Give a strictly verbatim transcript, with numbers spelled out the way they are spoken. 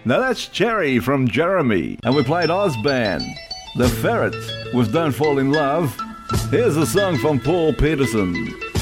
Now that's Cherry from Jeremy. And we played Ozband, The Ferrets with Don't Fall in Love. Here's a song from Paul Peterson.